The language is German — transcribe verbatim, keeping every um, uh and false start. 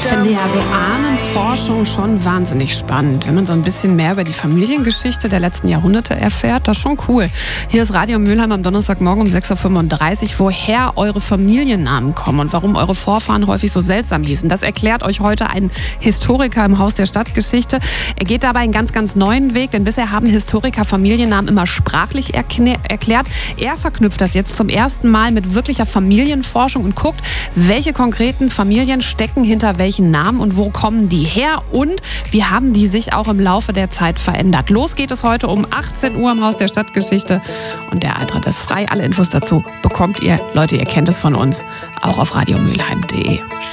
finde ja so Ahnenforschung schon wahnsinnig spannend. Wenn man so ein bisschen mehr über die Familiengeschichte der letzten Jahrhunderte erfährt, das ist schon cool. Hier ist Radio Mülheim am Donnerstagmorgen um sechs Uhr fünfunddreißig. Woher eure Familiennamen kommen und warum eure Vorfahren häufig so seltsam hießen, das erklärt euch heute ein Historiker im Haus der Stadtgeschichte. Er geht dabei einen ganz, ganz neuen Weg, denn bisher haben Historiker Familiennamen immer sprachlich erklärt. Er verknüpft das jetzt zum ersten Mal mit wirklicher Familienforschung und guckt, welche konkreten Familien stecken hinter welchen Namen und wo kommen die her und wie haben die sich auch im Laufe der Zeit verändert. Los geht es heute um achtzehn Uhr im Haus der Stadtgeschichte und der Eintritt ist frei. Alle Infos dazu bekommt ihr, Leute, ihr kennt es von uns, auch auf radiomülheim punkt de.